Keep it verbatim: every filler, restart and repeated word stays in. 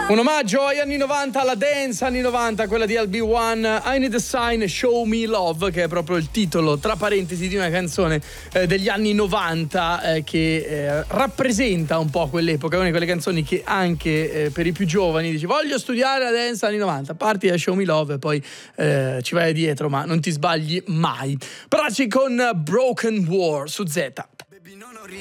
Un omaggio agli anni novanta, alla dance anni novanta, quella di L B one, I Need a Sign, Show Me Love, che è proprio il titolo, tra parentesi, di una canzone eh, degli anni novanta eh, che eh, rappresenta un po' quell'epoca, una di quelle canzoni che anche eh, per i più giovani dici voglio studiare la dance anni novanta, parti da Show Me Love e poi eh, ci vai dietro, ma non ti sbagli mai. Braci con Broken War su Z.